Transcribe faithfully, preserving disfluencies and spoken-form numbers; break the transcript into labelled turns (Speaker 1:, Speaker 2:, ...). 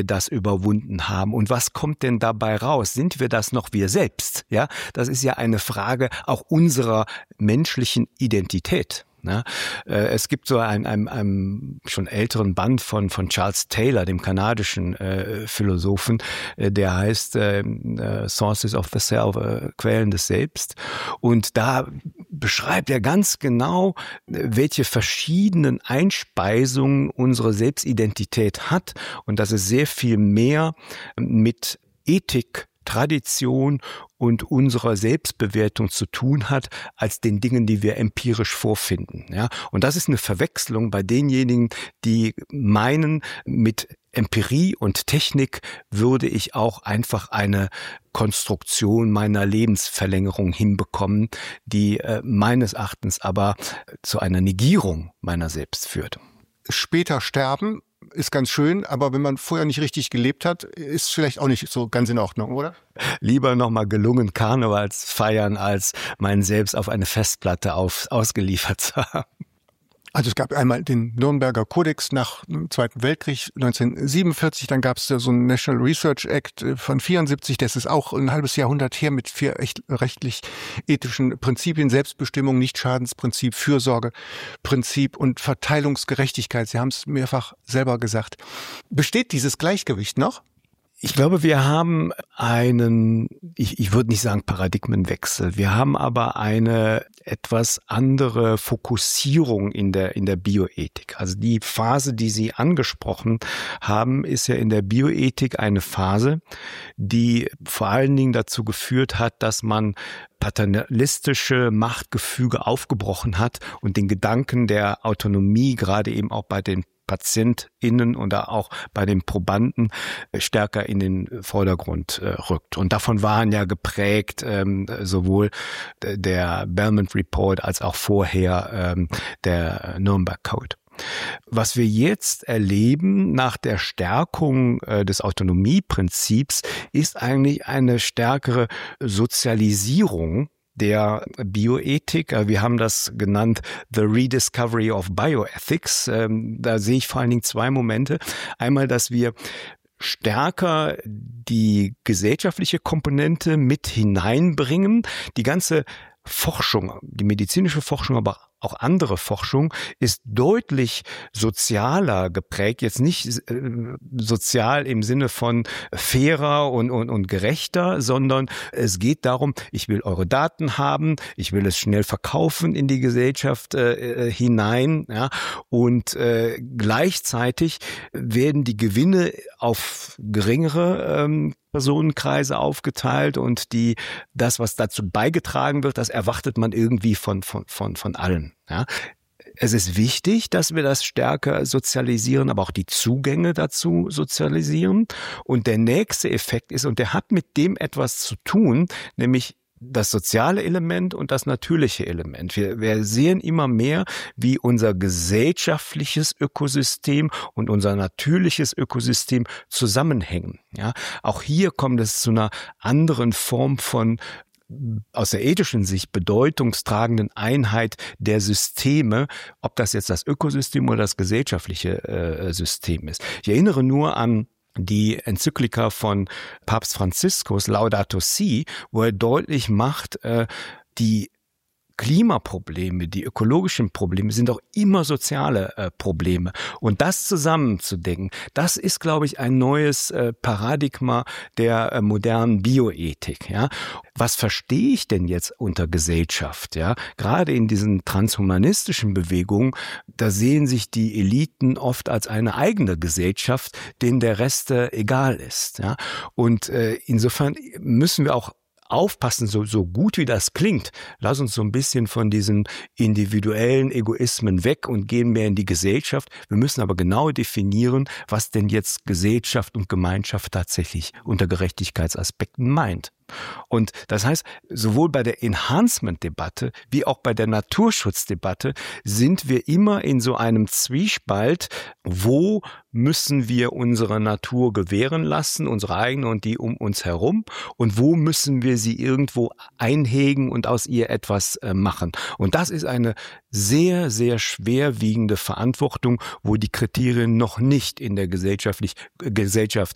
Speaker 1: das überwunden haben. Und was kommt denn dabei raus? Sind wir das noch wir selbst? Ja, das ist ja eine Frage auch unserer menschlichen Identität. Ja, es gibt so einen, einen, einen schon älteren Band von, von Charles Taylor, dem kanadischen äh, Philosophen, äh, der heißt äh, Sources of the Self, äh, Quellen des Selbst. Und da beschreibt er ganz genau, welche verschiedenen Einspeisungen unsere Selbstidentität hat und dass es sehr viel mehr mit Ethik, Tradition und unserer Selbstbewertung zu tun hat, als den Dingen, die wir empirisch vorfinden. Ja, und das ist eine Verwechslung bei denjenigen, die meinen, mit Empirie und Technik würde ich auch einfach eine Konstruktion meiner Lebensverlängerung hinbekommen, die äh, meines Erachtens aber zu einer Negierung meiner selbst führt.
Speaker 2: Später sterben ist ganz schön, aber wenn man vorher nicht richtig gelebt hat, ist vielleicht auch nicht so ganz in Ordnung, oder?
Speaker 1: Lieber nochmal gelungen Karnevals feiern, als meinen Selbst auf eine Festplatte auf, ausgeliefert zu haben.
Speaker 2: Also es gab einmal den Nürnberger Kodex nach dem Zweiten Weltkrieg neunzehnhundertsiebenundvierzig, dann gab es da so einen National Research Act von vierundsiebzig, das ist auch ein halbes Jahrhundert her mit vier echt rechtlich-ethischen Prinzipien: Selbstbestimmung, Nichtschadensprinzip, Fürsorgeprinzip und Verteilungsgerechtigkeit. Sie haben es mehrfach selber gesagt. Besteht dieses Gleichgewicht noch?
Speaker 1: Ich glaube, wir haben einen, ich, ich würde nicht sagen Paradigmenwechsel, wir haben aber eine etwas andere Fokussierung in der, in der Bioethik. Also die Phase, die Sie angesprochen haben, ist ja in der Bioethik eine Phase, die vor allen Dingen dazu geführt hat, dass man paternalistische Machtgefüge aufgebrochen hat und den Gedanken der Autonomie gerade eben auch bei den PatientInnen oder auch bei den Probanden stärker in den Vordergrund äh, rückt. Und davon waren ja geprägt ähm, sowohl der Belmont Report als auch vorher ähm, der Nürnberg Code. Was wir jetzt erleben nach der Stärkung äh, des Autonomieprinzips ist eigentlich eine stärkere Sozialisierung der Bioethik. Wir haben das genannt The Rediscovery of Bioethics. Da sehe ich vor allen Dingen zwei Momente. Einmal, dass wir stärker die gesellschaftliche Komponente mit hineinbringen. Die ganze Forschung, die medizinische Forschung, aber auch andere Forschung ist deutlich sozialer geprägt, jetzt nicht äh, sozial im Sinne von fairer und, und, und gerechter, sondern es geht darum, ich will eure Daten haben, ich will es schnell verkaufen in die Gesellschaft äh, hinein, ja, und äh, gleichzeitig werden die Gewinne auf geringere ähm, Personenkreise aufgeteilt und die, das, was dazu beigetragen wird, das erwartet man irgendwie von, von, von, von allen. Ja. Es ist wichtig, dass wir das stärker sozialisieren, aber auch die Zugänge dazu sozialisieren. Und der nächste Effekt ist, und der hat mit dem etwas zu tun, nämlich das soziale Element und das natürliche Element. Wir, wir sehen immer mehr, wie unser gesellschaftliches Ökosystem und unser natürliches Ökosystem zusammenhängen. Ja, auch hier kommt es zu einer anderen Form von aus der ethischen Sicht bedeutungstragenden Einheit der Systeme, ob das jetzt das Ökosystem oder das gesellschaftliche äh, System ist. Ich erinnere nur an die Enzyklika von Papst Franziskus, Laudato Si, wo er deutlich macht, äh, die Klimaprobleme, die ökologischen Probleme sind auch immer soziale äh, Probleme. Und das zusammenzudenken, das ist, glaube ich, ein neues äh, Paradigma der äh, modernen Bioethik. Ja? Was verstehe ich denn jetzt unter Gesellschaft? Ja? Gerade in diesen transhumanistischen Bewegungen, da sehen sich die Eliten oft als eine eigene Gesellschaft, denen der Rest äh, egal ist. Ja? Und äh, insofern müssen wir auch aufpassen, so, so gut wie das klingt, lass uns so ein bisschen von diesen individuellen Egoismen weg und gehen mehr in die Gesellschaft. Wir müssen aber genau definieren, was denn jetzt Gesellschaft und Gemeinschaft tatsächlich unter Gerechtigkeitsaspekten meint. Und das heißt, sowohl bei der Enhancement-Debatte wie auch bei der Naturschutzdebatte sind wir immer in so einem Zwiespalt, wo müssen wir unsere Natur gewähren lassen, unsere eigene und die um uns herum, und wo müssen wir sie irgendwo einhegen und aus ihr etwas äh, machen. Und das ist eine sehr, sehr schwerwiegende Verantwortung, wo die Kriterien noch nicht in der gesellschaftlich, Gesellschaft